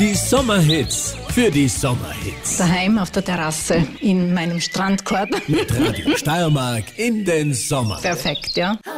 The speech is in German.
Die Sommerhits für die Sommerhits. Daheim auf der Terrasse in meinem Strandkorb. Mit Radio Steiermark in den Sommer. Perfekt, ja.